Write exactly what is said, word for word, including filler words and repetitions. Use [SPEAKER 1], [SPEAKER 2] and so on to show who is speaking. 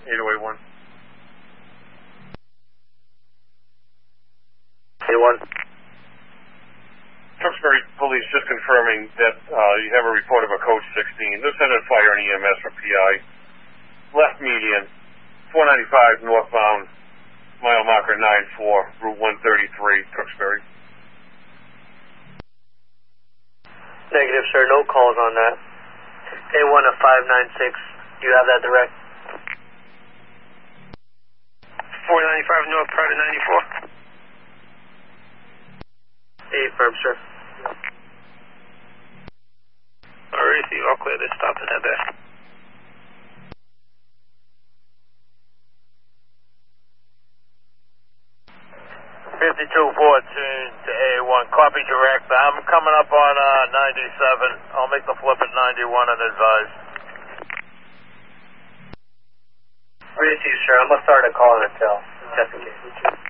[SPEAKER 1] eight oh eight one.
[SPEAKER 2] eight one.
[SPEAKER 1] Tewksbury Police just confirming that uh, you have a report of a coach sixteen. They're sending fire and E M S for P I. Left median, four ninety-five northbound, mile marker nine four, Route one thirty-three, Tewksbury.
[SPEAKER 2] Negative, sir. No calls on that. A one to five nine six. Do you have that direct?
[SPEAKER 3] four ninety-five north, private ninety-four.
[SPEAKER 2] A firm, sir.
[SPEAKER 3] Alright, see, all clear this stop in that bed.
[SPEAKER 4] fifty-two fourteen to A one, copy direct. I'm coming up on uh, ninety-seven. I'll make the flip at ninety-one and advise.
[SPEAKER 2] Ready to you, sir. I'm going to start a call and a tell, just in case.